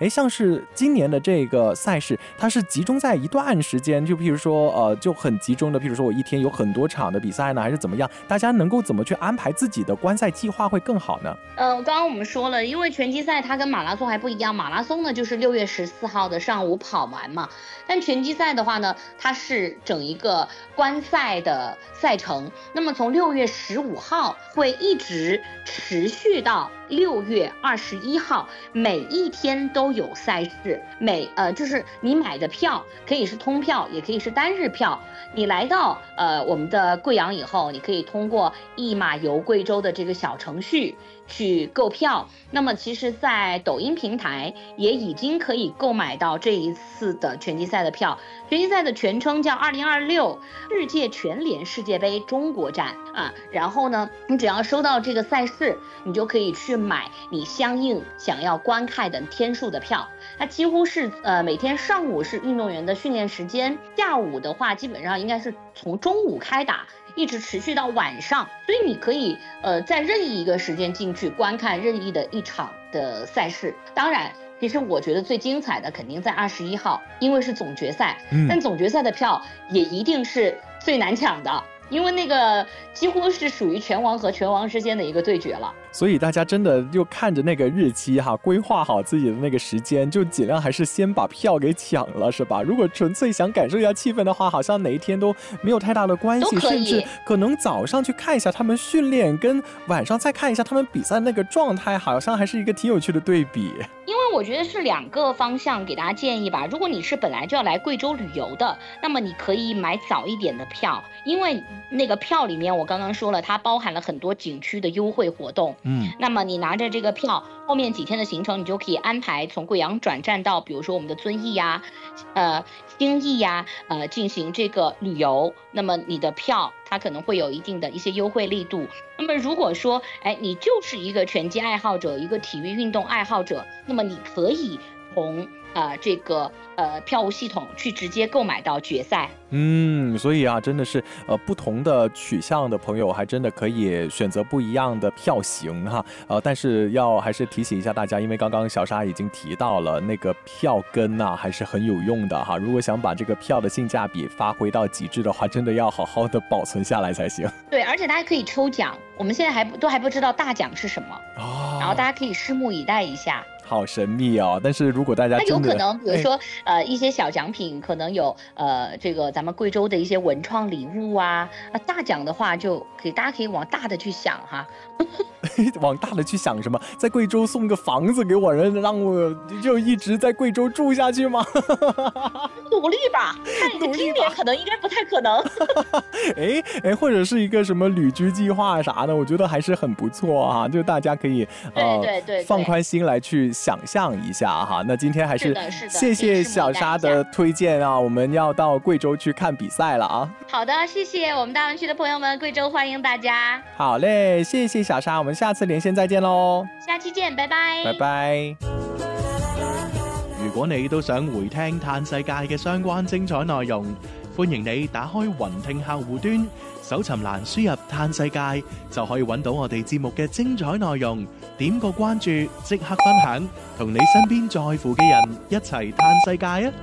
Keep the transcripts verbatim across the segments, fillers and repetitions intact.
诶，像是今年的这个赛事，它是集中在一段时间，就譬如说呃就很集中的，譬如说我一天有很多场的比赛呢，还是怎么样？大家能够怎么去安排自己的观赛计划会更好呢？ 呃，刚刚我们说了，因为拳击赛它跟马拉松还不一样，马拉松呢就是六月十四号的上午跑完嘛，但拳击赛的话呢，它是整一个观赛的赛程，那么从六月十五号会一直持续到六月二十一号，每一天都有赛事，每呃就是你买的票可以是通票，也可以是单日票。你来到呃我们的贵阳以后，你可以通过一马游贵州的这个小程序去购票。那么其实在抖音平台也已经可以购买到这一次的拳击赛的票。拳击赛的全称叫二零二六世界拳联世界杯中国站啊，然后呢你只要收到这个赛事，你就可以去买你相应想要观看的天数的票。它几乎是呃每天上午是运动员的训练时间，下午的话基本上应该是从中午开打，一直持续到晚上，所以你可以呃在任意一个时间进去观看任意的一场的赛事。当然其实我觉得最精彩的肯定在二十一号，因为是总决赛、嗯、但总决赛的票也一定是最难抢的，因为那个几乎是属于拳王和拳王之间的一个对决了。 所以大家真的就看着那个日期哈，规划好自己的那个时间，就尽量还是先把票给抢了，是吧？如果纯粹想感受一下气氛的话，好像哪一天都没有太大的关系，甚至可能早上去看一下他们训练，跟晚上再看一下他们比赛那个状态，好像还是一个挺有趣的对比。 因为我觉得是两个方向给大家建议吧。如果你是本来就要来贵州旅游的，那么你可以买早一点的票，因为那个票里面我刚刚说了，它包含了很多景区的优惠活动。嗯，那么你拿着这个票，后面几天的行程你就可以安排从贵阳转站到比如说我们的遵义呀、呃兴义呀，呃进行这个旅游。那么你的票它可能会有一定的一些优惠力度。那么如果说哎你就是一个拳击爱好者，一个体育运动爱好者，那么你可以从呃这个呃票务系统去直接购买到决赛。 嗯，所以啊，真的是呃不同的取向的朋友，还真的可以选择不一样的票型哈。呃，但是要还是提醒一下大家，因为刚刚小沙已经提到了那个票根啊，还是很有用的哈。如果想把这个票的性价比发挥到极致的话，真的要好好的保存下来才行。 对，而且大家可以抽奖，我们现在还都还不知道大奖是什么，哦，然后大家可以拭目以待一下。 好神秘哦！但是如果大家真的， 它有可能，比如说，呃，一些小奖品可能有，呃，这个咱们贵州的一些文创礼物啊，啊，大奖的话就可以，大家可以往大的去想哈。 往大的去想什么？在贵州送个房子给我，人让我就一直在贵州住下去吗？ 努力吧，看你的今年可能应该不太可能。 哎哎，或者是一个什么旅居计划啥的，我觉得还是很不错啊。就大家可以呃对对 对, 对放宽心来去想象一下哈。那今天还是谢谢小沙的推荐啊，我们要到贵州去看比赛了啊。 好的，谢谢我们大湾区的朋友们，贵州欢迎大家。 好嘞，谢谢小沙，我们下次连線再見咯， 下期見，拜拜。 拜拜。 如果你都想回聽嘆世界嘅相關精彩內容，歡迎你打開雲聽客戶端，搜尋欄輸入嘆世界，就可以揾到我哋節目嘅精彩內容。點個關注，即刻分享，同你身邊在乎嘅人一齊嘆世界啊！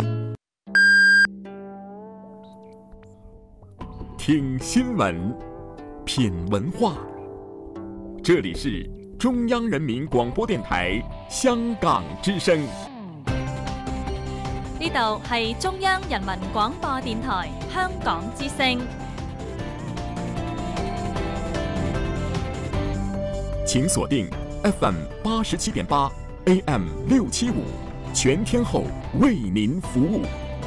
聽新聞，品文化。這裡是中央人民廣播電台香港之聲。 呢度係中央人民廣播電台香港之聲。 請鎖定 F M 八十七點八 A M 六七五，全天候為您服務。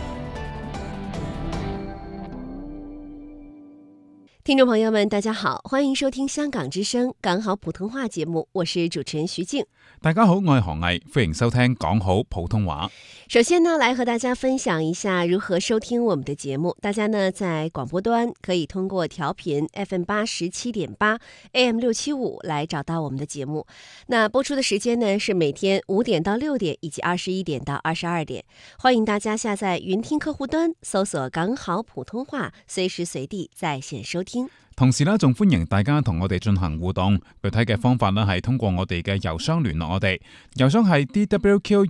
聽眾朋友們大家好，歡迎收聽香港之聲講好普通話節目，我是主持人徐靜。 大家好，我係何毅，歡迎收聽講好普通話。 首先呢，來和大家分享一下如何收聽我們的節目。大家呢在廣播端可以通過調頻 F M 八十七點八 A M 六七五來找到我們的節目。那播出的時間呢是每天五點到六點以及二十一點到二十二點。歡迎大家下載雲聽客戶端，搜索講好普通話，隨時隨地在線收聽。 同時咧，仲歡迎大家同我哋進行互動。具體嘅方法咧係通過我哋嘅郵箱聯絡我哋，郵箱係 D W Q